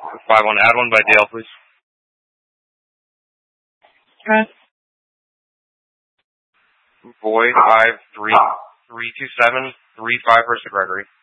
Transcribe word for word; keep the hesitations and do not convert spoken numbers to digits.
five one, add one by Dale, please. Okay. Boy, five three three two seven three five first to Gregory.